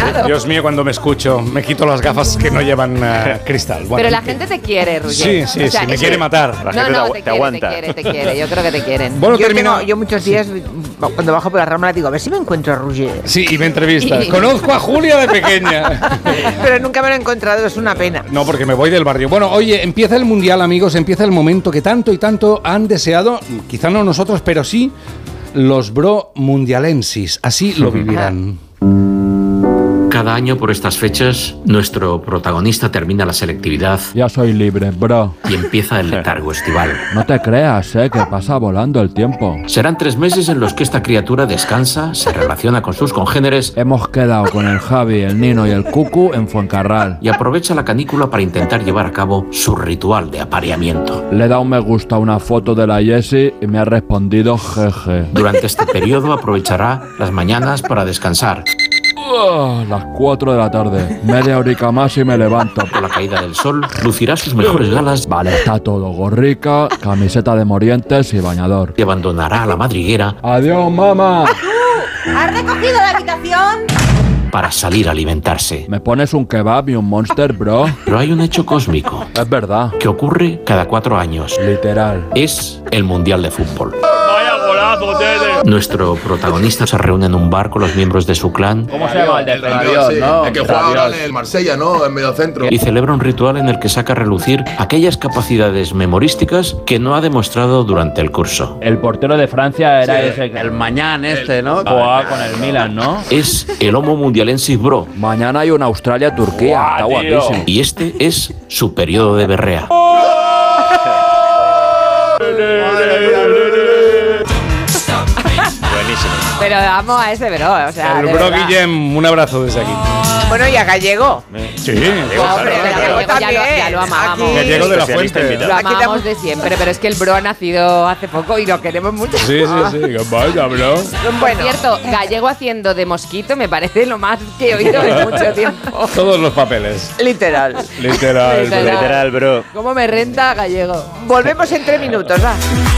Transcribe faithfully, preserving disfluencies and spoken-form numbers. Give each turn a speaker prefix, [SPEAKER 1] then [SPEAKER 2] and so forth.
[SPEAKER 1] Claro.
[SPEAKER 2] Dios mío, cuando me escucho, me quito las gafas que no llevan uh, cristal. Bueno,
[SPEAKER 1] Pero la gente te quiere, Roger.
[SPEAKER 2] Sí, sí,
[SPEAKER 1] O sea,
[SPEAKER 2] sí, me
[SPEAKER 1] es
[SPEAKER 2] quiere
[SPEAKER 1] que-
[SPEAKER 2] matar. La
[SPEAKER 1] No,
[SPEAKER 2] gente
[SPEAKER 1] no,
[SPEAKER 2] te,
[SPEAKER 1] te,
[SPEAKER 2] te
[SPEAKER 1] quiere,
[SPEAKER 2] aguanta.
[SPEAKER 1] te quiere, te quiere. Yo creo que te quieren.
[SPEAKER 2] Bueno,
[SPEAKER 3] yo,
[SPEAKER 2] termino.
[SPEAKER 3] tengo, yo muchos días, cuando bajo por la Rambla, digo, a ver si me encuentro a Roger.
[SPEAKER 2] Sí, y me entrevista.
[SPEAKER 1] Y-
[SPEAKER 2] Conozco a Julia de pequeña.
[SPEAKER 3] Pero nunca me lo he encontrado, es una pena.
[SPEAKER 2] No, porque me voy del barrio. Bueno, oye, empieza el Mundial, amigos, empieza el momento que tanto y tanto han deseado, quizá no nosotros, pero sí los bro mundialensis. Así lo vivirán.
[SPEAKER 4] Cada año por estas fechas, nuestro protagonista termina la selectividad
[SPEAKER 5] Ya soy libre, bro.
[SPEAKER 4] y empieza el letargo estival.
[SPEAKER 5] No te creas, eh, que pasa volando el tiempo.
[SPEAKER 4] Serán tres meses en los que esta criatura descansa, se relaciona con sus congéneres
[SPEAKER 5] Hemos quedado con el Javi, el Nino y el Cucu en Fuencarral.
[SPEAKER 4] y aprovecha la canícula para intentar llevar a cabo su ritual de apareamiento.
[SPEAKER 5] Le he dado un me gusta a una foto de la Jessie y me ha respondido jeje.
[SPEAKER 4] Durante este periodo aprovechará las mañanas para descansar.
[SPEAKER 5] Oh, las cuatro de la tarde. Media horica más y me levanto.
[SPEAKER 4] Por la caída del sol, lucirá sus mejores galas
[SPEAKER 5] Vale, está todo. Gorrica, camiseta de Morientes y bañador.
[SPEAKER 4] y abandonará la madriguera
[SPEAKER 5] Adiós, mamá.
[SPEAKER 1] ¿Has recogido la habitación?
[SPEAKER 4] para salir a alimentarse.
[SPEAKER 5] ¿Me pones un kebab y un Monster, bro?
[SPEAKER 4] Pero hay un hecho cósmico
[SPEAKER 5] Es verdad.
[SPEAKER 4] que ocurre cada cuatro años.
[SPEAKER 5] Literal.
[SPEAKER 4] Es el Mundial de Fútbol. Nuestro protagonista se reúne en un bar con los miembros de su clan
[SPEAKER 5] ¿Cómo se llama el de
[SPEAKER 6] El Rabiot, sí. El que juega ahora en el Marsella, ¿no? En medio centro.
[SPEAKER 4] y celebra un ritual en el que saca a relucir aquellas capacidades memorísticas que no ha demostrado durante el curso.
[SPEAKER 5] El portero de Francia era
[SPEAKER 6] Sí.
[SPEAKER 5] ese, el Mañán este, ¿no?
[SPEAKER 6] El-
[SPEAKER 5] Jugaba con el Milan, ¿no?
[SPEAKER 4] Es el Homo Mundialensis Bro
[SPEAKER 5] Mañana hay una Australia-Turquía. Está guapísimo.
[SPEAKER 4] y este es su periodo de berrea.
[SPEAKER 1] Pero amo a ese bro, o sea,
[SPEAKER 2] El
[SPEAKER 1] de
[SPEAKER 2] bro
[SPEAKER 1] verdad.
[SPEAKER 2] Guillem, un abrazo desde aquí.
[SPEAKER 3] Bueno, y a Gallego.
[SPEAKER 2] Sí,
[SPEAKER 1] Hombre,
[SPEAKER 3] Gallego
[SPEAKER 1] Gallego ya, lo, ya
[SPEAKER 3] también.
[SPEAKER 1] lo amábamos.
[SPEAKER 3] Aquí-
[SPEAKER 2] Gallego de la Fuente.
[SPEAKER 1] Lo
[SPEAKER 3] Aquí
[SPEAKER 1] amamos
[SPEAKER 3] estamos-
[SPEAKER 1] de siempre, pero es que el bro ha nacido hace poco y lo queremos mucho.
[SPEAKER 2] Sí, sí, sí. Vaya, bro.
[SPEAKER 1] Por
[SPEAKER 3] Bueno,
[SPEAKER 1] cierto, Gallego haciendo de mosquito me parece lo más que he oído en mucho tiempo.
[SPEAKER 2] Todos los papeles.
[SPEAKER 3] literal.
[SPEAKER 2] Literal.
[SPEAKER 1] Literal.
[SPEAKER 2] bro.
[SPEAKER 7] Literal, bro.
[SPEAKER 1] ¿Cómo me renta Gallego?
[SPEAKER 3] Volvemos en tres minutos, va.